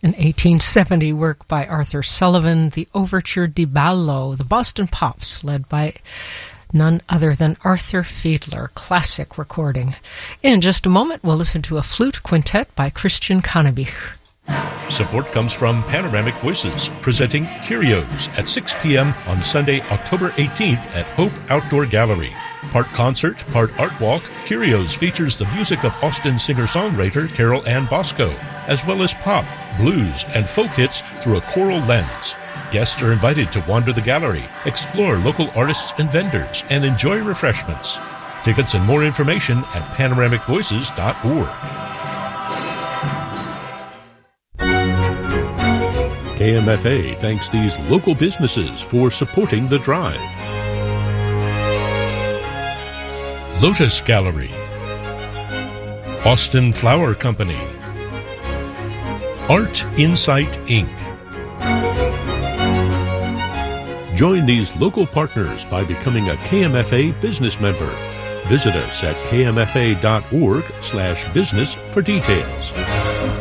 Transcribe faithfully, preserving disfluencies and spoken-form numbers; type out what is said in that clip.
An eighteen seventy work by Arthur Sullivan, the Overture di Ballo, the Boston Pops, led by none other than Arthur Fiedler, classic recording. In just a moment, we'll listen to a flute quintet by Christian Kannebich. Support comes from Panoramic Voices, presenting Curios at six p.m. on Sunday, October eighteenth at Hope Outdoor Gallery. Part concert, part art walk, Curios features the music of Austin singer-songwriter Carol Ann Bosco, as well as pop, blues, and folk hits through a choral lens. Guests are invited to wander the gallery, explore local artists and vendors, and enjoy refreshments. Tickets and more information at panoramic voices dot org. K M F A thanks these local businesses for supporting the drive. Lotus Gallery, Austin Flower Company, Art Insight, Incorporated. Join these local partners by becoming a K M F A business member. Visit us at k m f a dot org slash business for details.